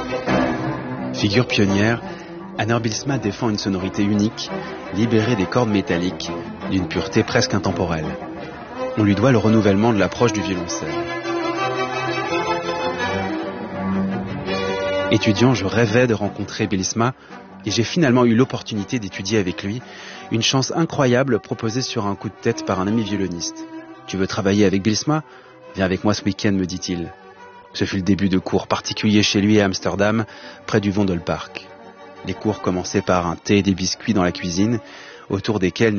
Figure pionnière, Anner Bylsma défend une sonorité unique, libérée des cordes métalliques, d'une pureté presque intemporelle. On lui doit le renouvellement de l'approche du violoncelle. Étudiant, je rêvais de rencontrer Bylsma et j'ai finalement eu l'opportunité d'étudier avec lui, une chance incroyable proposée sur un coup de tête par un ami violoniste. « Tu veux travailler avec Bylsma ? Viens avec moi ce week-end, me dit-il. » Ce fut le début de cours particuliers chez lui à Amsterdam, près du Vondelpark. Les cours commençaient par un thé et des biscuits dans la cuisine, autour desquels